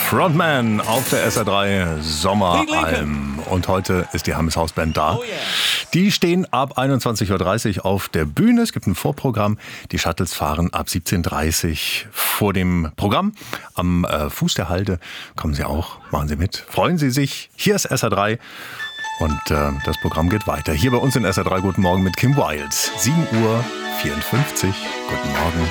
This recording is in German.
Frontman auf der SR3 Sommeralm. Und heute ist die Hammes Hausband da. Die stehen ab 21.30 Uhr auf der Bühne. Es gibt ein Vorprogramm. Die Shuttles fahren ab 17.30 Uhr vor dem Programm. Am Fuß der Halde kommen Sie auch, machen Sie mit. Freuen Sie sich. Hier ist SR3 und das Programm geht weiter. Hier bei uns in SR3 Guten Morgen mit Kim Wilde. 7.54 Uhr. Guten Morgen.